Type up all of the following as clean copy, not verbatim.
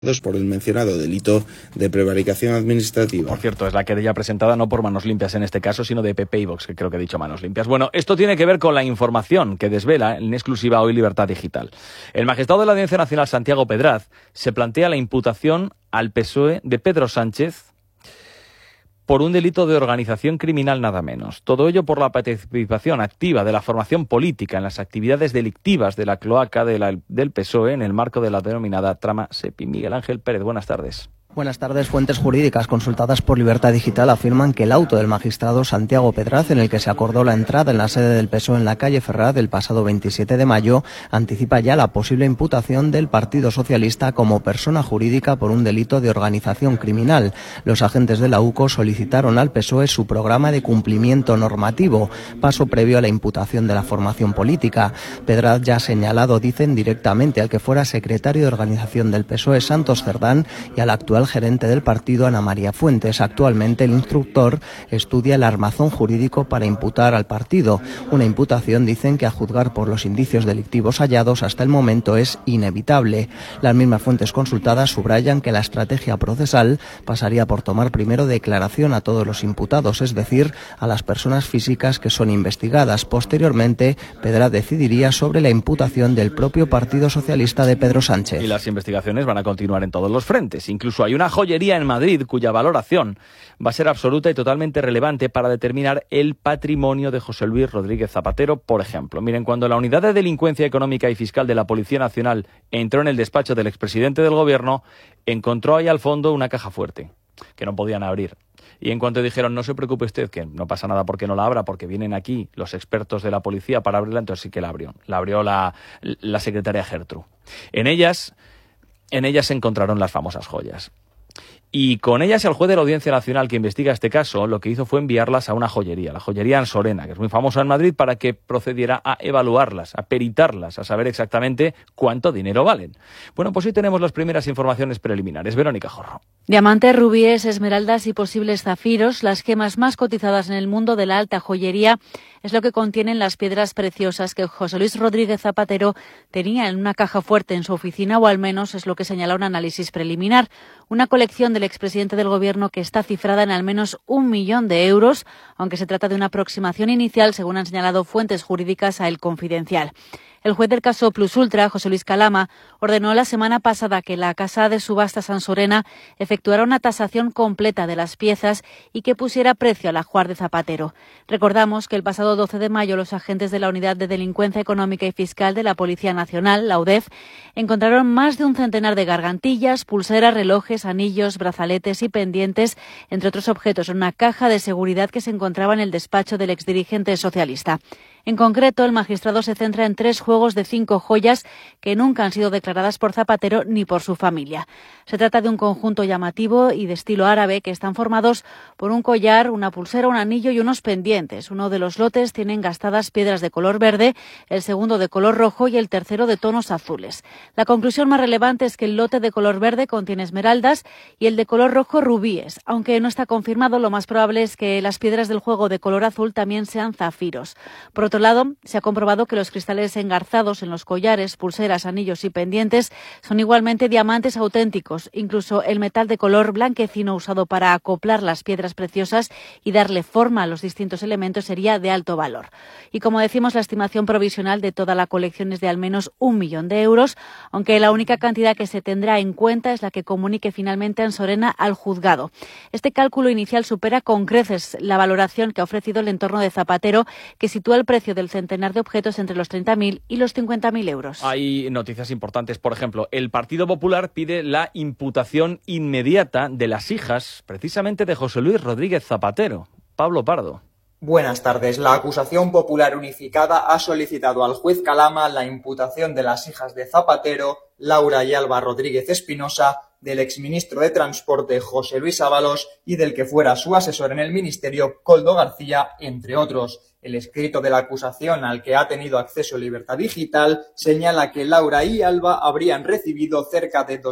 por el mencionado delito de prevaricación administrativa. Por cierto, es la querella presentada no por Manos Limpias en este caso, sino de PP y Vox, que creo que he dicho Manos Limpias. Bueno, esto tiene que ver con la información que desvela en exclusiva hoy Libertad Digital. El magistrado de la Audiencia Nacional, Santiago Pedraz, se plantea la imputación al PSOE de Pedro Sánchez por un delito de organización criminal nada menos. Todo ello por la participación activa de la formación política en las actividades delictivas de la cloaca del PSOE en el marco de la denominada trama SEPI. Miguel Ángel Pérez, buenas tardes. Buenas tardes. Fuentes jurídicas consultadas por Libertad Digital afirman que el auto del magistrado Santiago Pedraz, en el que se acordó la entrada en la sede del PSOE en la calle Ferraz el pasado 27 de mayo, anticipa ya la posible imputación del Partido Socialista como persona jurídica por un delito de organización criminal. Los agentes de la UCO solicitaron al PSOE su programa de cumplimiento normativo, paso previo a la imputación de la formación política. Pedraz ya ha señalado, dicen, directamente al que fuera secretario de organización del PSOE, Santos Cerdán, y al actual gerente del partido, Ana María Fuentes. Actualmente el instructor estudia el armazón jurídico para imputar al partido. Una imputación, dicen, que a juzgar por los indicios delictivos hallados hasta el momento es inevitable. Las mismas fuentes consultadas subrayan que la estrategia procesal pasaría por tomar primero declaración a todos los imputados, es decir, a las personas físicas que son investigadas. Posteriormente, Pedraz decidiría sobre la imputación del propio Partido Socialista de Pedro Sánchez. Y las investigaciones van a continuar en todos los frentes. Incluso hay una joyería en Madrid cuya valoración va a ser absoluta y totalmente relevante para determinar el patrimonio de José Luis Rodríguez Zapatero, por ejemplo. Miren, cuando la Unidad de Delincuencia Económica y Fiscal de la Policía Nacional entró en el despacho del expresidente del Gobierno, encontró ahí al fondo una caja fuerte que no podían abrir. Y en cuanto dijeron, no se preocupe usted, que no pasa nada porque no la abra, porque vienen aquí los expertos de la policía para abrirla, entonces sí que la abrió. La abrió la secretaria Gertrude. En ellas se encontraron las famosas joyas. Y con ellas el juez de la Audiencia Nacional que investiga este caso lo que hizo fue enviarlas a una joyería, la joyería Ansorena, que es muy famosa en Madrid, para que procediera a evaluarlas, a peritarlas, a saber exactamente cuánto dinero valen. Bueno, pues hoy tenemos las primeras informaciones preliminares. Verónica Jorro. Diamantes, rubíes, esmeraldas y posibles zafiros, las gemas más cotizadas en el mundo de la alta joyería, es lo que contienen las piedras preciosas que José Luis Rodríguez Zapatero tenía en una caja fuerte en su oficina, o al menos es lo que señala un análisis preliminar. Una colección del expresidente del Gobierno que está cifrada en al menos 1 millón de euros, aunque se trata de una aproximación inicial, según han señalado fuentes jurídicas a El Confidencial. El juez del caso Plus Ultra, José Luis Calama, ordenó la semana pasada que la casa de subastas Ansorena efectuara una tasación completa de las piezas y que pusiera precio al ajuar de Zapatero. Recordamos que el pasado 12 de mayo los agentes de la Unidad de Delincuencia Económica y Fiscal de la Policía Nacional, la UDEF, encontraron más de un centenar de gargantillas, pulseras, relojes, anillos, brazaletes y pendientes, entre otros objetos, en una caja de seguridad que se encontraba en el despacho del exdirigente socialista. En concreto, el magistrado se centra en 3 juegos de 5 joyas que nunca han sido declaradas por Zapatero ni por su familia. Se trata de un conjunto llamativo y de estilo árabe que están formados por un collar, una pulsera, un anillo y unos pendientes. Uno de los lotes tiene engastadas piedras de color verde, el segundo de color rojo y el tercero de tonos azules. La conclusión más relevante es que el lote de color verde contiene esmeraldas y el de color rojo rubíes. Aunque no está confirmado, lo más probable es que las piedras del juego de color azul también sean zafiros. Por otro lado, se ha comprobado que los cristales engarzados en los collares, pulseras, anillos y pendientes son igualmente diamantes auténticos. Incluso el metal de color blanquecino usado para acoplar las piedras preciosas y darle forma a los distintos elementos sería de alto valor. Y como decimos, la estimación provisional de toda la colección es de al menos 1 millón de euros, aunque la única cantidad que se tendrá en cuenta es la que comunique finalmente Ansorena al juzgado. Este cálculo inicial supera con creces la valoración que ha ofrecido el entorno de Zapatero, que sitúa el precio del centenar de objetos entre los 30.000 y los 50.000 euros. Hay noticias importantes. Por ejemplo, el Partido Popular pide la imputación inmediata de las hijas, precisamente de José Luis Rodríguez Zapatero. Pablo Pardo. Buenas tardes. La acusación popular unificada ha solicitado al juez Calama la imputación de las hijas de Zapatero, Laura y Alba Rodríguez Espinosa, del exministro de Transporte José Luis Ábalos y del que fuera su asesor en el ministerio, Koldo García, entre otros. El escrito de la acusación al que ha tenido acceso Libertad Digital señala que Laura y Alba habrían recibido cerca de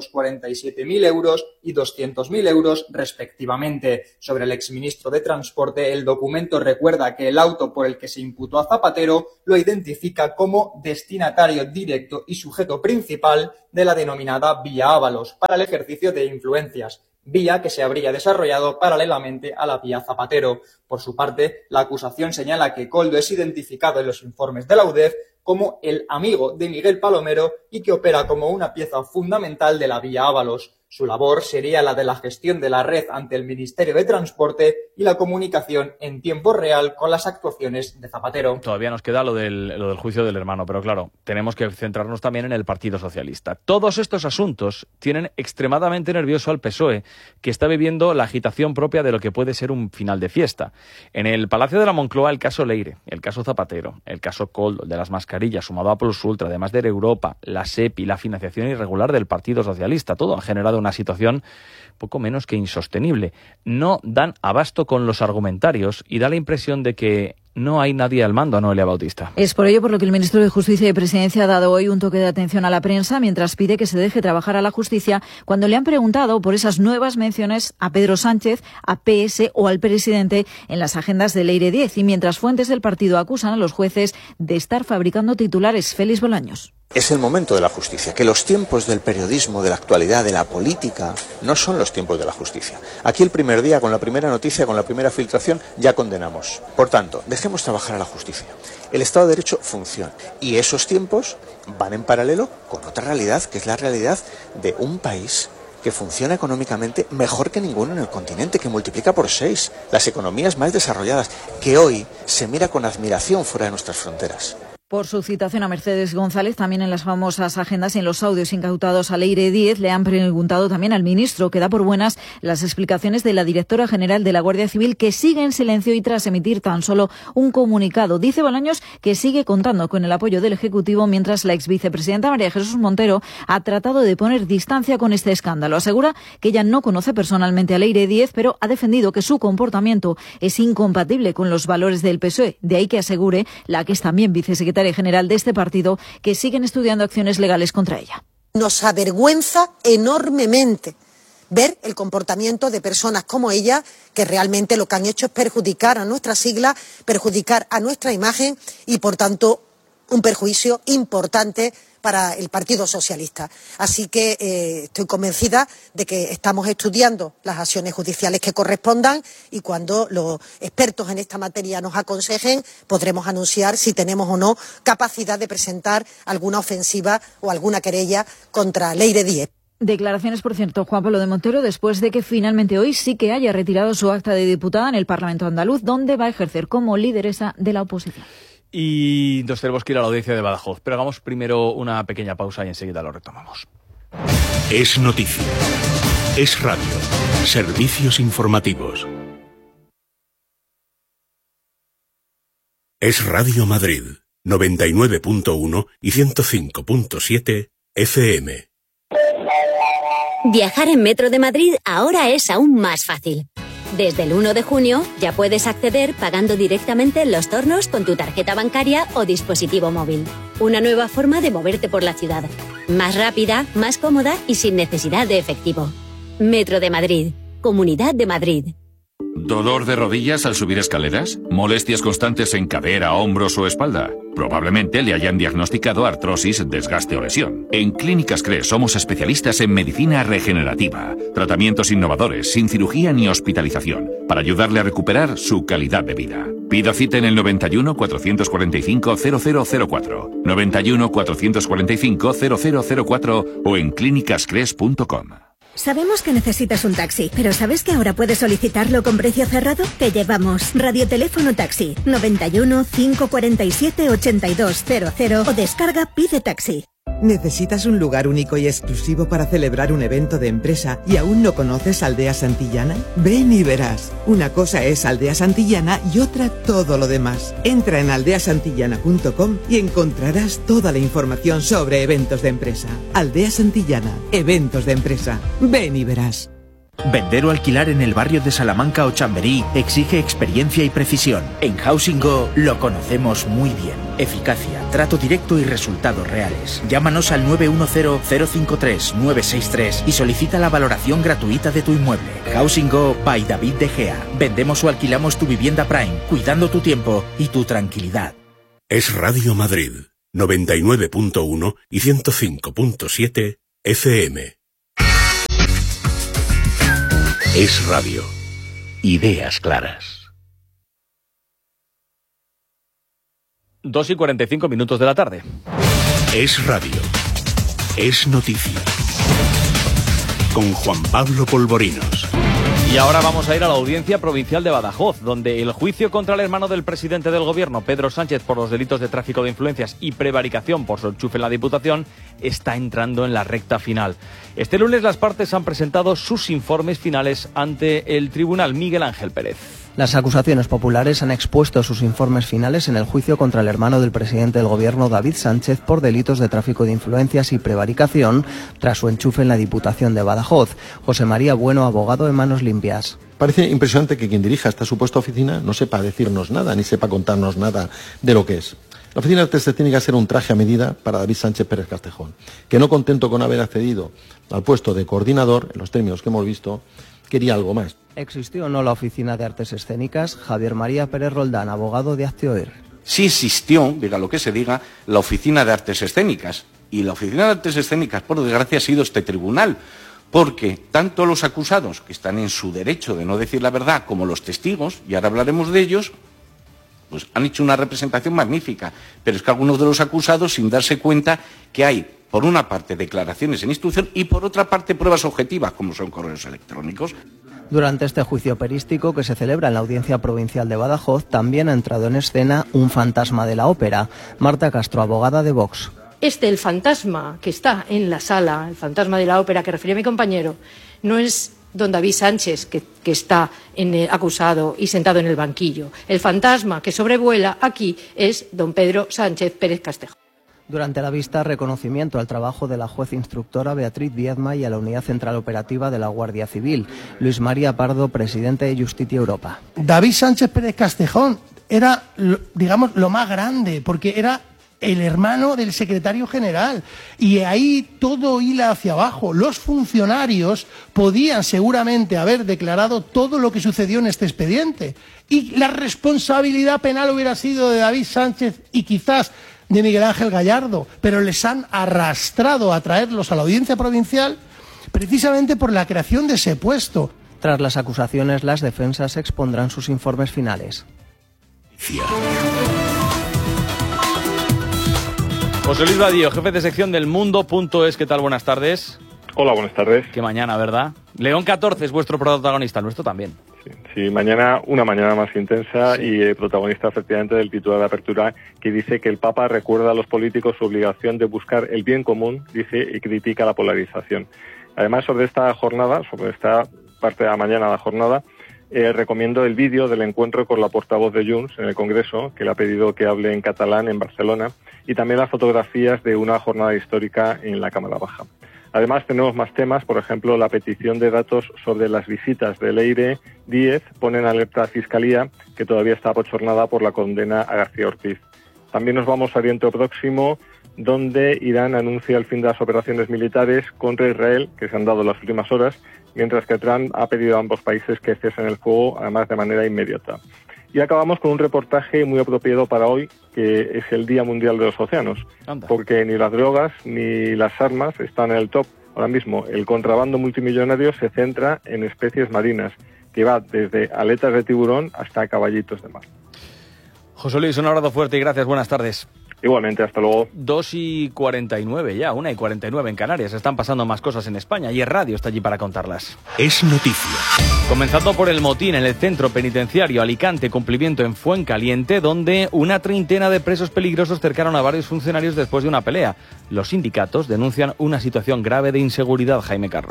247.000 euros y 200.000 euros respectivamente. Sobre el exministro de Transporte, el documento recuerda que el auto por el que se imputó a Zapatero lo identifica como destinatario directo y sujeto principal de la denominada Vía Ábalos para el ejercicio de influencias, vía que se habría desarrollado paralelamente a la vía Zapatero. Por su parte, la acusación señala que Koldo es identificado en los informes de la UDEF como el amigo de Miguel Palomero y que opera como una pieza fundamental de la vía Ábalos. Su labor sería la de la gestión de la red ante el Ministerio de Transporte y la comunicación en tiempo real con las actuaciones de Zapatero. Todavía nos queda lo del juicio del hermano, pero claro, tenemos que centrarnos también en el Partido Socialista. Todos estos asuntos tienen extremadamente nervioso al PSOE, que está viviendo la agitación propia de lo que puede ser un final de fiesta. En el Palacio de la Moncloa, el caso Leire, el caso Zapatero, el caso Koldo, de las mascarillas, sumado a Plus Ultra, además de Europa, la SEPI, la financiación irregular del Partido Socialista, todo ha generado una situación poco menos que insostenible. No dan abasto con los argumentarios y da la impresión de que no hay nadie al mando, Noelia Bautista. Es por ello por lo que el ministro de Justicia y Presidencia ha dado hoy un toque de atención a la prensa mientras pide que se deje trabajar a la justicia cuando le han preguntado por esas nuevas menciones a Pedro Sánchez, a PS o al presidente en las agendas de Leire 10 y mientras fuentes del partido acusan a los jueces de estar fabricando titulares. Félix Bolaños. Es el momento de la justicia, que los tiempos del periodismo, de la actualidad, de la política, no son los tiempos de la justicia. Aquí el primer día, con la primera noticia, con la primera filtración, ya condenamos. Por tanto, dejemos trabajar a la justicia. El Estado de Derecho funciona y esos tiempos van en paralelo con otra realidad, que es la realidad de un país que funciona económicamente mejor que ninguno en el continente, que multiplica por 6 las economías más desarrolladas, que hoy se mira con admiración fuera de nuestras fronteras. Por su citación a Mercedes González, también en las famosas agendas y en los audios incautados a Leire 10, le han preguntado también al ministro, que da por buenas las explicaciones de la directora general de la Guardia Civil, que sigue en silencio y tras emitir tan solo un comunicado. Dice Bolaños que sigue contando con el apoyo del Ejecutivo, mientras la exvicepresidenta María Jesús Montero ha tratado de poner distancia con este escándalo. Asegura que ella no conoce personalmente a Leire 10, pero ha defendido que su comportamiento es incompatible con los valores del PSOE. De ahí que asegure la que es también vicesecretaria general de este partido que siguen estudiando acciones legales contra ella. Nos avergüenza enormemente ver el comportamiento de personas como ella, que realmente lo que han hecho es perjudicar a nuestra sigla, perjudicar a nuestra imagen y, por tanto, un perjuicio importante para el Partido Socialista. Así que estoy convencida de que estamos estudiando las acciones judiciales que correspondan y cuando los expertos en esta materia nos aconsejen podremos anunciar si tenemos o no capacidad de presentar alguna ofensiva o alguna querella contra Leire 10. Declaraciones, por cierto, Juan Pablo de Montero, después de que finalmente hoy sí que haya retirado su acta de diputada en el Parlamento andaluz, donde va a ejercer como lideresa de la oposición. Y nos tenemos que ir a la audiencia de Badajoz, pero hagamos primero una pequeña pausa y enseguida lo retomamos. Es noticia. Es radio. Servicios informativos. Es Radio Madrid, 99.1 y 105.7 FM. Viajar en Metro de Madrid ahora es aún más fácil. Desde el 1 de junio ya puedes acceder pagando directamente en los tornos con tu tarjeta bancaria o dispositivo móvil. Una nueva forma de moverte por la ciudad. Más rápida, más cómoda y sin necesidad de efectivo. Metro de Madrid. Comunidad de Madrid. ¿Dolor de rodillas al subir escaleras? ¿Molestias constantes en cadera, hombros o espalda? Probablemente le hayan diagnosticado artrosis, desgaste o lesión. En Clínicas CRES somos especialistas en medicina regenerativa. Tratamientos innovadores, sin cirugía ni hospitalización, para ayudarle a recuperar su calidad de vida. Pida cita en el 91 445 0004, 91 445 0004 o en clínicascres.com. Sabemos que necesitas un taxi, pero ¿sabes que ahora puedes solicitarlo con precio cerrado? Te llevamos Radioteléfono Taxi, 91 547 8200 o descarga Pide Taxi. ¿Necesitas un lugar único y exclusivo para celebrar un evento de empresa y aún no conoces Aldea Santillana? Ven y verás. Una cosa es Aldea Santillana y otra todo lo demás. Entra en aldeasantillana.com y encontrarás toda la información sobre eventos de empresa. Aldea Santillana, eventos de empresa. Ven y verás. Vender o alquilar en el barrio de Salamanca o Chamberí exige experiencia y precisión. En Housing Go lo conocemos muy bien. Eficacia, trato directo y resultados reales. Llámanos al 910-053-963 y solicita la valoración gratuita de tu inmueble. Housing Go by David De Gea. Vendemos o alquilamos tu vivienda Prime, cuidando tu tiempo y tu tranquilidad. Es Radio Madrid, 99.1 y 105.7 FM. Es Radio. Ideas claras. 2:45 de la tarde. Es Radio. Es noticia. Con Juan Pablo Polvorinos. Y ahora vamos a ir a la Audiencia Provincial de Badajoz, donde el juicio contra el hermano del presidente del Gobierno, Pedro Sánchez, por los delitos de tráfico de influencias y prevaricación por su enchufe en la Diputación, está entrando en la recta final. Este lunes las partes han presentado sus informes finales ante el tribunal. Miguel Ángel Pérez. Las acusaciones populares han expuesto sus informes finales en el juicio contra el hermano del presidente del Gobierno, David Sánchez, por delitos de tráfico de influencias y prevaricación tras su enchufe en la Diputación de Badajoz. José María Bueno, abogado de Manos Limpias. Parece impresionante que quien dirija esta supuesta oficina no sepa decirnos nada, ni sepa contarnos nada de lo que es. La oficina de artes técnicas era un traje a medida para David Sánchez Pérez Castejón, que no contento con haber accedido al puesto de coordinador, en los términos que hemos visto, quería algo más. ¿Existió o no la Oficina de Artes Escénicas? Javier María Pérez Roldán, abogado de Actioir. Sí existió, diga lo que se diga, la Oficina de Artes Escénicas. Y la Oficina de Artes Escénicas, por desgracia, ha sido este tribunal. Porque tanto los acusados, que están en su derecho de no decir la verdad, como los testigos, y ahora hablaremos de ellos, pues han hecho una representación magnífica. Pero es que algunos de los acusados, sin darse cuenta que hay, por una parte, declaraciones en instrucción y, por otra parte, pruebas objetivas, como son correos electrónicos. Durante este juicio perístico que se celebra en la Audiencia Provincial de Badajoz, también ha entrado en escena un fantasma de la ópera. Marta Castro, abogada de Vox. El fantasma que está en la sala, el fantasma de la ópera que refería mi compañero, no es don David Sánchez, que está acusado y sentado en el banquillo. El fantasma que sobrevuela aquí es don Pedro Sánchez Pérez Castejón. Durante la vista, reconocimiento al trabajo de la juez instructora Beatriz Viedma y a la Unidad Central Operativa de la Guardia Civil. Luis María Pardo, presidente de Justitia Europa. David Sánchez Pérez Castejón era, digamos, lo más grande, porque era el hermano del secretario general, y ahí todo hila hacia abajo. Los funcionarios podían seguramente haber declarado todo lo que sucedió en este expediente, y la responsabilidad penal hubiera sido de David Sánchez y quizás de Miguel Ángel Gallardo, pero les han arrastrado a traerlos a la Audiencia Provincial precisamente por la creación de ese puesto. Tras las acusaciones, las defensas expondrán sus informes finales. José Luis Vadillo, jefe de sección del Mundo.es. ¿Qué tal? Buenas tardes. Hola, buenas tardes. Qué mañana, ¿verdad? León 14 es vuestro protagonista, nuestro también. Sí, mañana una mañana más intensa, sí. Y protagonista efectivamente del titular de apertura, que dice que el Papa recuerda a los políticos su obligación de buscar el bien común, dice, y critica la polarización. Además, sobre esta jornada, sobre esta parte de la mañana de la jornada, recomiendo el vídeo del encuentro con la portavoz de Junts en el Congreso, que le ha pedido que hable en catalán en Barcelona, y también las fotografías de una jornada histórica en la Cámara Baja. Además, tenemos más temas, por ejemplo, la petición de datos sobre las visitas de Leire Díez pone en alerta a Fiscalía, que todavía está abochornada por la condena a García Ortiz. También nos vamos a Oriente Próximo, donde Irán anuncia el fin de las operaciones militares contra Israel, que se han dado en las últimas horas, mientras que Trump ha pedido a ambos países que cesen el fuego, además de manera inmediata. Y acabamos con un reportaje muy apropiado para hoy, que es el Día Mundial de los Océanos, porque ni las drogas ni las armas están en el top. Ahora mismo el contrabando multimillonario se centra en especies marinas, que va desde aletas de tiburón hasta caballitos de mar. José Luis, un abrazo fuerte y gracias, buenas tardes. Igualmente, hasta luego. 2:49 ya, 1:49 en Canarias. Están pasando más cosas en España y Es Radio está allí para contarlas. Es noticia. Comenzando por el motín en el centro penitenciario Alicante, cumplimiento en Fuencaliente, donde una treintena de presos peligrosos cercaron a varios funcionarios después de una pelea. Los sindicatos denuncian una situación grave de inseguridad, Jaime Carro.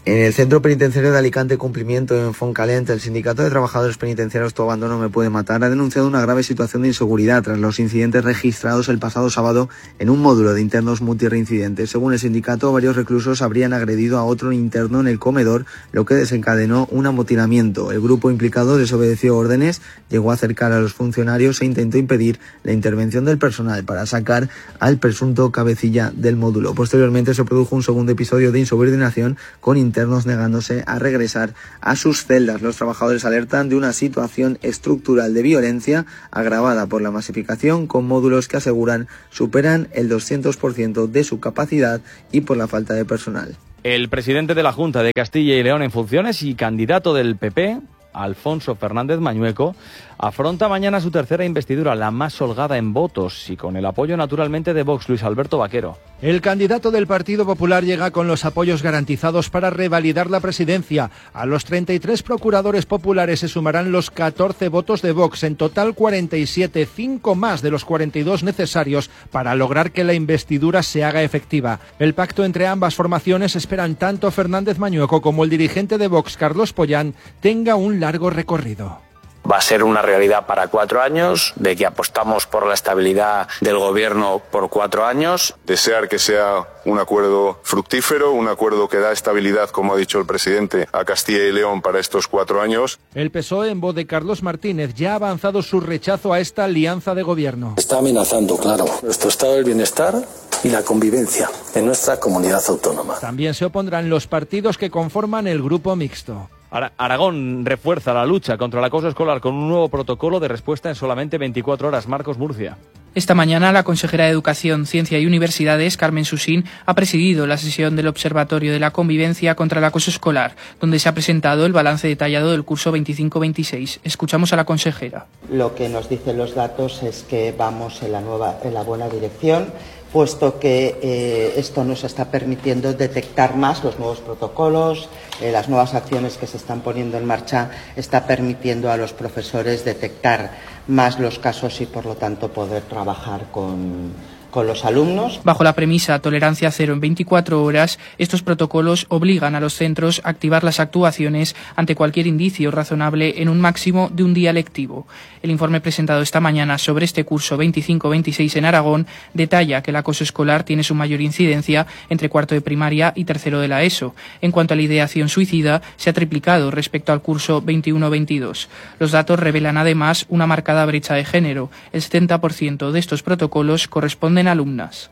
En el Centro Penitenciario de Alicante Cumplimiento en Foncalent, el Sindicato de Trabajadores Penitenciarios Tu Abandono Me Puede Matar ha denunciado una grave situación de inseguridad tras los incidentes registrados el pasado sábado en un módulo de internos multireincidentes. Según el sindicato, varios reclusos habrían agredido a otro interno en el comedor, lo que desencadenó un amotinamiento. El grupo implicado desobedeció órdenes, llegó a acercar a los funcionarios e intentó impedir la intervención del personal para sacar al presunto cabecilla del módulo. Posteriormente se produjo un segundo episodio de insubordinación con internos negándose a regresar a sus celdas. Los trabajadores alertan de una situación estructural de violencia agravada por la masificación, con módulos que aseguran superan el 200% de su capacidad y por la falta de personal. El presidente de la Junta de Castilla y León en funciones y candidato del PP, Alfonso Fernández Mañueco, afronta mañana su tercera investidura, la más holgada en votos y con el apoyo naturalmente de Vox, Luis Alberto Vaquero. El candidato del Partido Popular llega con los apoyos garantizados para revalidar la presidencia. A los 33 procuradores populares se sumarán los 14 votos de Vox, en total 47, 5 más de los 42 necesarios para lograr que la investidura se haga efectiva. El pacto entre ambas formaciones esperan tanto Fernández Mañueco como el dirigente de Vox, Carlos Pollán, tenga un largo recorrido. Va a ser una realidad para 4 años, de que apostamos por la estabilidad del gobierno por 4 años. Desear que sea un acuerdo fructífero, un acuerdo que da estabilidad, como ha dicho el presidente, a Castilla y León para estos 4 años. El PSOE, en voz de Carlos Martínez, ya ha avanzado su rechazo a esta alianza de gobierno. Está amenazando, claro, nuestro estado del bienestar y la convivencia en nuestra comunidad autónoma. También se opondrán los partidos que conforman el grupo mixto. Aragón refuerza la lucha contra el acoso escolar con un nuevo protocolo de respuesta en solamente 24 horas. Marcos Murcia. Esta mañana, la consejera de Educación, Ciencia y Universidades, Carmen Susín, ha presidido la sesión del Observatorio de la Convivencia contra el Acoso Escolar, donde se ha presentado el balance detallado del curso 25-26. Escuchamos a la consejera. Lo que nos dicen los datos es que vamos en la buena dirección, puesto que esto nos está permitiendo detectar más los nuevos protocolos, las nuevas acciones que se están poniendo en marcha, está permitiendo a los profesores detectar más los casos y, por lo tanto, poder trabajar con los alumnos. Bajo la premisa tolerancia cero en 24 horas, estos protocolos obligan a los centros a activar las actuaciones ante cualquier indicio razonable en un máximo de un día lectivo. El informe presentado esta mañana sobre este curso 25-26 en Aragón detalla que el acoso escolar tiene su mayor incidencia entre cuarto de primaria y tercero de la ESO. En cuanto a la ideación suicida, se ha triplicado respecto al curso 21-22. Los datos revelan además una marcada brecha de género. El 70% de estos protocolos corresponden a alumnas.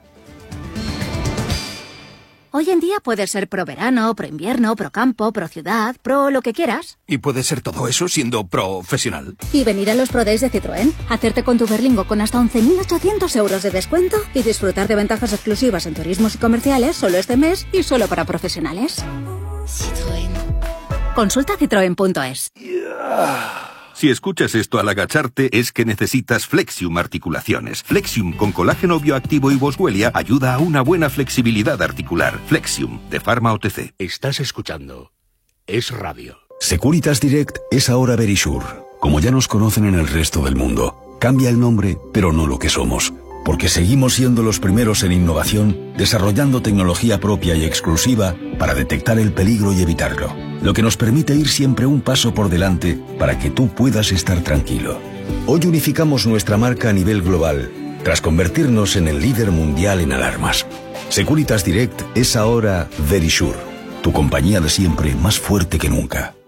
Hoy en día puedes ser pro verano, pro invierno, pro campo, pro ciudad, pro lo que quieras. ¿Y puedes ser todo eso siendo profesional? Y venir a los Pro Days de Citroën, hacerte con tu Berlingo con hasta 11.800 euros de descuento y disfrutar de ventajas exclusivas en turismos y comerciales solo este mes y solo para profesionales. Citroën. Consulta citroen.es. Si escuchas esto al agacharte es que necesitas Flexium Articulaciones. Flexium con colágeno bioactivo y boswellia ayuda a una buena flexibilidad articular. Flexium, de Pharma OTC. Estás escuchando Es Radio. Securitas Direct es ahora Verisure. Como ya nos conocen en el resto del mundo, cambia el nombre, pero no lo que somos. Porque seguimos siendo los primeros en innovación, desarrollando tecnología propia y exclusiva para detectar el peligro y evitarlo. Lo que nos permite ir siempre un paso por delante para que tú puedas estar tranquilo. Hoy unificamos nuestra marca a nivel global, tras convertirnos en el líder mundial en alarmas. Securitas Direct es ahora Verisure, tu compañía de siempre más fuerte que nunca.